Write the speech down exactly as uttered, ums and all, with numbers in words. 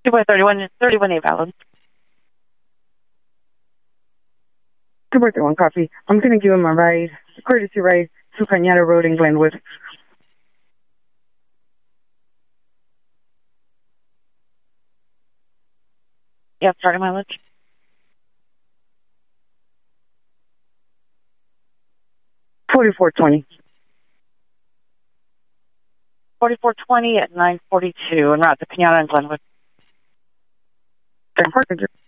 two by thirty-one, thirty-one A valid. two by thirty-one, copy. I'm going to give him a ride, a courtesy ride to Cañada Road in Glenwood. Yep, starting mileage. forty-four twenty. forty-four twenty at nine forty-two, en route to Cañada and Glenwood. Parker.